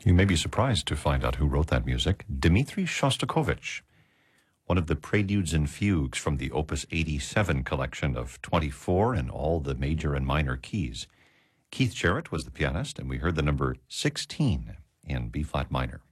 You may be surprised to find out who wrote that music. Dmitri Shostakovich, one of the preludes and fugues from the Opus 87 collection of 24 in all the major and minor keys. Keith Jarrett was the pianist, and we heard the number 16 in B-flat minor.